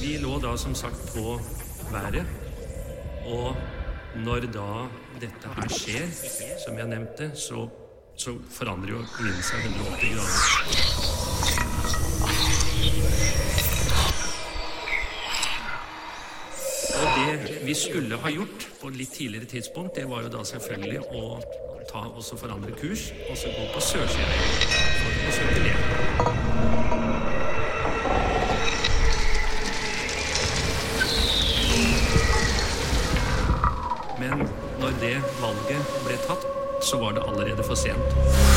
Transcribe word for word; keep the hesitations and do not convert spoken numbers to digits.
Vi lå da som sagt på været, og når da dette her skjer, som jeg nevnte, så, så forandrer jo vinden seg hundre og åtti grader. Og det vi skulle ha gjort på et litt tidligere tidspunkt, det var jo da selvfølgelig å ta og så forandre kurs, og så gå på sørsiden for å søke ned. Men når det valget ble tatt, så var det allerede for sent.